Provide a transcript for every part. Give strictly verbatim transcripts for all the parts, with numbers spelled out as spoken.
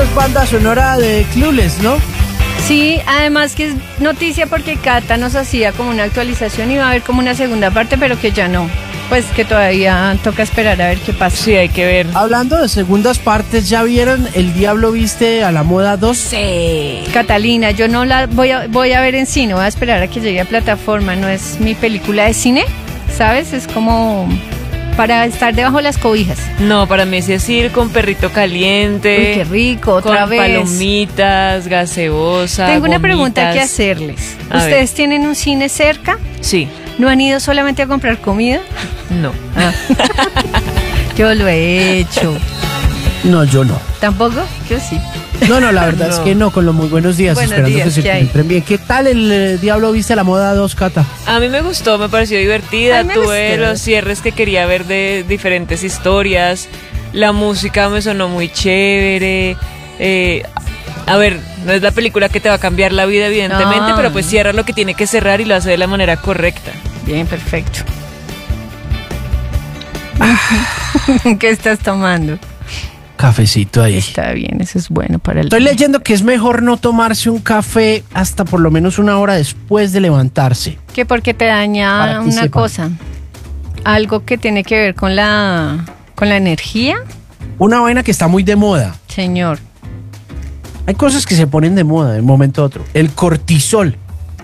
es banda sonora de Clueless, ¿no? Sí, además que es noticia porque Cata nos hacía como una actualización y va a haber como una segunda parte, pero que ya no. Pues que todavía toca esperar a ver qué pasa. Sí, hay que ver. Hablando de segundas partes, ¿ya vieron El Diablo Viste a la Moda dos? Sí. Catalina, yo no la voy a, voy a ver en cine, voy a esperar a que llegue a plataforma. No es mi película de cine, ¿sabes? Es como para estar debajo de las cobijas. No, para mí sí es ir con perrito caliente. Uy, qué rico, otra con vez. palomitas, gaseosa. Tengo una gomitas. pregunta que hacerles. A ¿Ustedes ver. tienen un cine cerca? Sí. ¿No han ido solamente a comprar comida? No. Ah. Yo lo he hecho. No, yo no. ¿Tampoco? Yo sí. No, no, la verdad No. es que no, con los muy buenos días, Buenos esperando días, que se ¿qué hay? encuentren bien. ¿Qué tal El eh, Diablo Viste a la Moda dos, Cata? A mí me gustó, me pareció divertida. A mí me Tuve gustó. los cierres que quería ver de diferentes historias. La música me sonó muy chévere. Eh, a ver, no es la película que te va a cambiar la vida, evidentemente, No. pero pues cierra lo que tiene que cerrar y lo hace de la manera correcta. Bien, perfecto. ¿Qué estás tomando? Cafecito ahí. Está bien, eso es bueno para el... Estoy leyendo que es mejor no tomarse un café hasta por lo menos una hora después de levantarse. Que porque te Para daña que una sepan. cosa. Algo que tiene que ver con la, con la energía, Una vaina que está muy de moda. señor. Hay cosas que se ponen de moda de un momento a otro. El cortisol.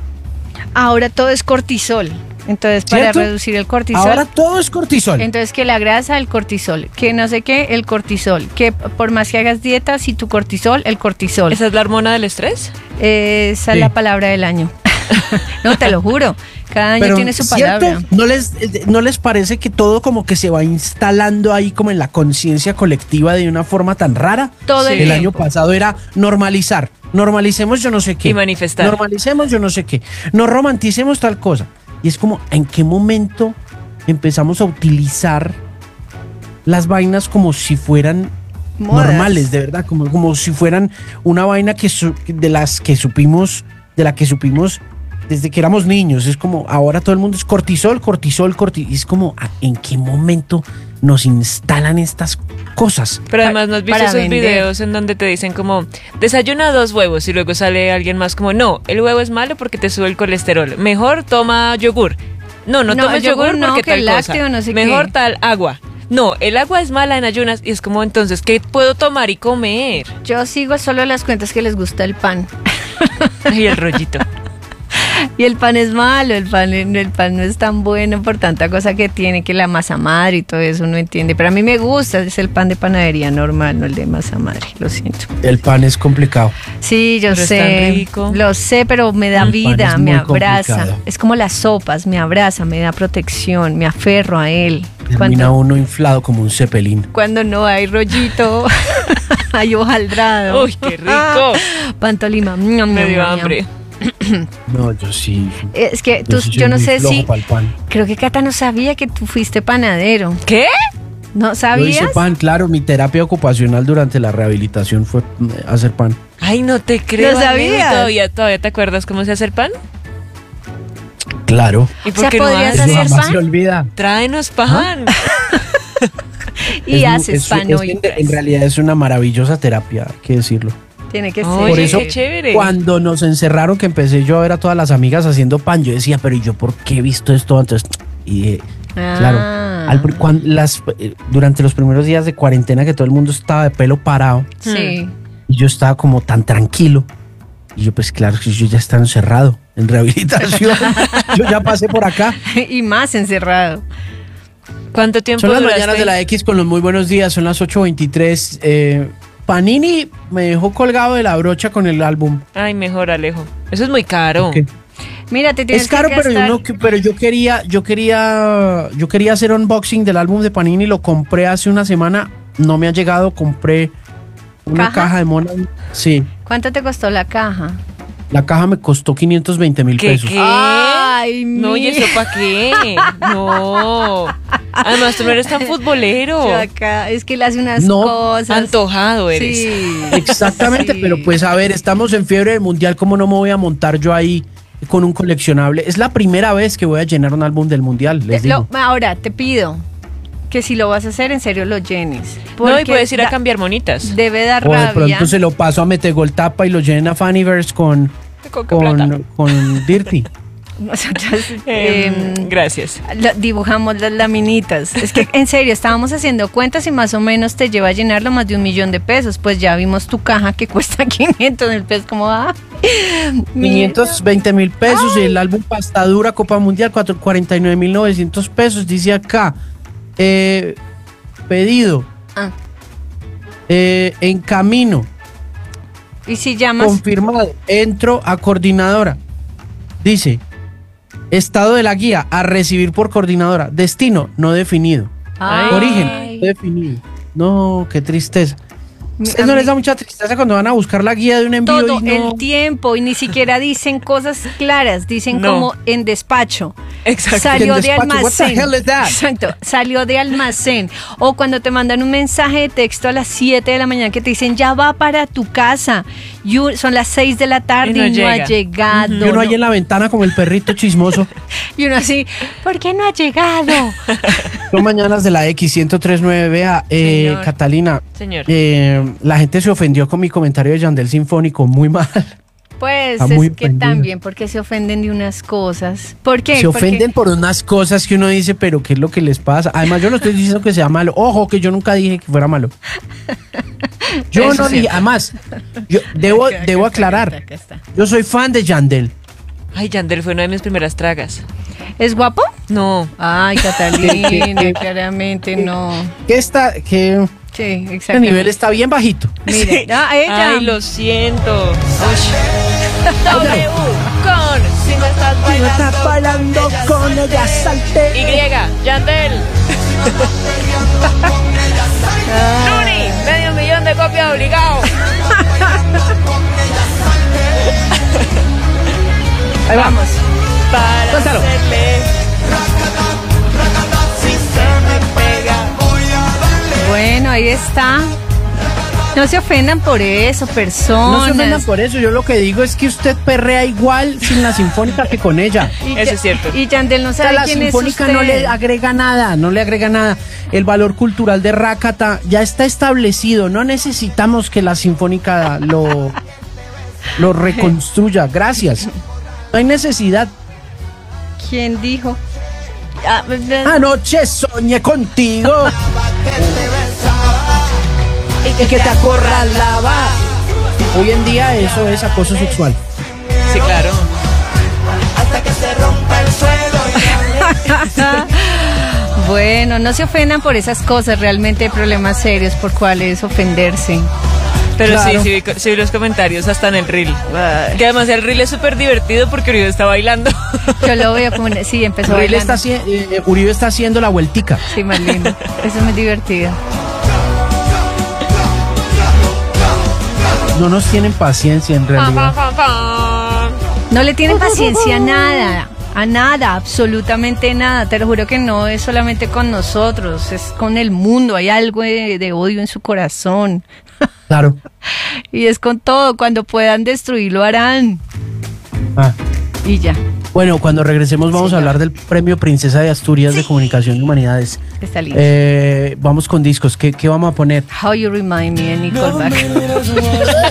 Ahora todo es cortisol. Entonces, para ¿Cierto? reducir el cortisol... Ahora todo es cortisol. Entonces, que la grasa, el cortisol, que no sé qué, el cortisol, que por más que hagas dieta, si tu cortisol, el cortisol. ¿Esa es la hormona del estrés? Eh, esa Sí. es la palabra del año. No, te lo juro, cada año Pero, tiene su ¿cierto? palabra. ¿No les, eh, ¿No les parece que todo como que se va instalando ahí como en la conciencia colectiva de una forma tan rara? Todo Sí. el El tiempo. año pasado era normalizar. Normalicemos yo no sé qué. Y manifestar. Normalicemos yo no sé qué. No romanticemos tal cosa. Y es como, ¿en qué momento empezamos a utilizar las vainas como si fueran Modas. normales, de verdad? Como, como si fueran una vaina que su- de las que supimos, de la que supimos desde que éramos niños. Es como, ahora todo el mundo es cortisol, cortisol, cortisol. Es como, ¿a- ¿en qué momento nos instalan estas cosas? Pero además, ¿no has visto Para esos vender. videos en donde te dicen como, desayuna dos huevos y luego sale alguien más como, no, el huevo es malo porque te sube el colesterol, mejor toma yogur. No, no, No, tomes yogur yogur no, porque que tal el cosa. lácteo, no sé Mejor qué. tal agua. No, el agua es mala en ayunas y es como, entonces, ¿qué puedo tomar y comer? Yo sigo solo las cuentas que les gusta el pan. Y el rollito. Y el pan es malo, el pan, el pan no es tan bueno por tanta cosa que tiene, que la masa madre y todo eso, no entiende. Pero a mí me gusta, es el pan de panadería normal, no el de masa madre, lo siento. El pan es complicado. Sí, yo Pero es sé, tan rico. lo sé, pero me da El pan vida, es me muy abraza. complicado. Es como las sopas, me abraza, me da protección, me aferro a él. Termina Cuando, uno inflado como un cepelín. cuando no hay rollito, hay hojaldrado. Uy, qué rico. Pan Tolima. ñam, Me ñam, dio ñam, hambre. No, yo sí. Es que tú, sí soy yo no muy sé flojo si, pa'l pan. creo que Cata no sabía que tú fuiste panadero. ¿Qué? ¿No Yo sabías? hice pan, claro. Mi terapia ocupacional durante la rehabilitación fue mm, hacer pan. Ay, no te creo. ¿Lo amigo. sabías? ¿Todavía, ¿Todavía te acuerdas cómo se hace el pan? Claro. ¿Y O por sea, qué no ¿podrías haces? Eso hacer jamás pan? se olvida. Tráenos pan. Y Es mu- haces es- pan es- hoy. en, en realidad es una maravillosa terapia, hay que decirlo. Tiene que ser. Oye, Por eso, qué chévere. cuando nos encerraron, que empecé yo a ver a todas las amigas haciendo pan, yo decía, pero ¿y yo por qué he visto esto antes? Y dije, Ah. claro, al pr- cuan- las, eh, durante los primeros días de cuarentena que todo el mundo estaba de pelo parado Sí. y yo estaba como tan tranquilo. Y yo, pues claro, que yo ya estaba encerrado en rehabilitación. Yo ya pasé por acá. Y más encerrado. ¿Cuánto tiempo Son las duraste? mañanas de la X con los muy buenos días, son las ocho veintitrés. Eh, Panini me dejó colgado de la brocha con el álbum. Ay, mejor, Alejo. Eso es muy caro. ¿Por qué? Mira, te tienes Es caro, que pero yo, gastar- no, pero yo quería, yo quería, yo quería hacer unboxing del álbum de Panini. Lo compré hace una semana, no me ha llegado. Compré una ¿Caja? caja de mona. Sí, ¿Cuánto te costó la caja? la caja me costó quinientos veinte mil ¿Qué, pesos. qué? Ay, No, ¿y mira. eso para qué? No. Además, tú no eres tan futbolero. Yo acá, es que él hace unas No, cosas. Antojado eres. Sí. Exactamente, Sí. pero pues a ver, estamos en fiebre del mundial, ¿cómo no me voy a montar yo ahí con un coleccionable? Es la primera vez que voy a llenar un álbum del mundial, les Te- lo- digo. ahora, te pido, que si lo vas a hacer, en serio lo llenes. No, y Porque puedes ir a da- cambiar monitas. Debe dar O de rabia. pronto se lo paso a Metegol Tapa y lo llenen a Faniverse con, ¿Con qué plata? con, con Dirty. Nosotros Eh, em, gracias. la- dibujamos las laminitas. Es que en serio, estábamos haciendo cuentas y más o menos te lleva a llenarlo más de un millón de pesos. Pues ya vimos tu caja que cuesta quinientos mil pesos. Como, ah, quinientos veinte mil pesos. Y el álbum Pastadura Copa Mundial, cuatro- cuarenta y nueve mil novecientos pesos. Dice acá, eh, pedido, Ah, eh, en camino, y si llamas, confirmado. Entro a coordinadora. Dice, estado de la guía, a recibir por coordinadora. Destino, no definido. Ay. Origen, no definido. No, qué tristeza. Mi- ¿Ustedes a no mí- les da mucha tristeza cuando van a buscar la guía de un envío todo y no? el tiempo y ni siquiera dicen cosas claras, dicen No. como en despacho. Exacto. Salió En de despacho, what the almacén. hell is that? Exacto, salió de almacén. O cuando te mandan un mensaje de texto a las siete de la mañana que te dicen ya va para tu casa. Y un- son las seis de la tarde Y no y no, ha llega. llegado. Y uno ahí no. en la ventana como el perrito chismoso. Y uno así, ¿por qué no ha llegado? Son mañanas de la X ciento tres punto nueve. Vea, eh, Señor. Catalina, Señor. eh, la gente se ofendió con mi comentario de Yandel Sinfónico, muy mal. Pues Está es muy que ofendida. también porque se ofenden de unas cosas. ¿Por qué? Se Porque- ofenden por unas cosas que uno dice, pero ¿qué es lo que les pasa? Además, yo no estoy diciendo que sea malo. Ojo, que yo nunca dije que fuera malo. Yo Eso no sí. dije, además, yo debo, Acá, acá debo está, aclarar, acá está, acá está. yo soy fan de Yandel. Ay, Yandel fue una de mis primeras tragas. ¿Es guapo? No. Ay, Catalina, claramente no. Que está, que Sí, el exacto. nivel está bien bajito. Mire, ah, ella. Ay, lo siento. Ush. W con si no estás bailando. bailando con ella, salte. Y, Yandel. Luni, medio millón de copias obligado. Ahí va. Vamos. Para Cuéntalo. hacerle. Si se me pega. Bueno, ahí está. No se ofendan por eso, personas. No se ofendan por eso, yo lo que digo es que usted perrea igual sin la sinfónica que con ella. Y Eso Ya- es cierto. Y Yandel no O sea, sabe la quién es sinfónica usted. no le agrega nada, no le agrega nada. El valor cultural de Rácata ya está establecido, no necesitamos que la sinfónica lo, lo reconstruya, gracias. No hay necesidad. ¿Quién dijo? Ah, Anoche soñé contigo y que te acorralaba. Hoy en día eso es acoso sexual. Sí, claro. Bueno, no se ofendan por esas cosas, realmente hay problemas serios por cuales ofenderse. Pero Claro. sí, sí vi, sí vi los comentarios hasta en el reel. Que además el reel es súper divertido porque Uribe está bailando. Yo lo veo como, una- sí, empezó Uribe bailando. está, haci- eh, Uribe está haciendo la vueltica. Sí, más lindo. Eso es muy divertido. No nos tienen paciencia en realidad. No le tienen paciencia a nada, a nada, absolutamente nada. Te lo juro que no es solamente con nosotros, es con el mundo. Hay algo de, de odio en su corazón. Claro. Y es con todo. Cuando puedan destruir, lo harán. Ah. Y ya. Bueno, cuando regresemos vamos a hablar del Premio Princesa de Asturias de Comunicación y Humanidades. Está lindo. Eh, vamos con discos. ¿Qué, qué vamos a poner? How You Remind Me, de Nickelback.